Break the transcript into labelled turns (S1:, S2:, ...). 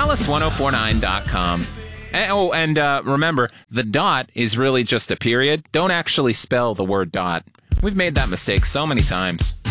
S1: alice1049.com. And remember, the dot is really just a period. Don't actually spell the word dot. We've made that mistake so many times.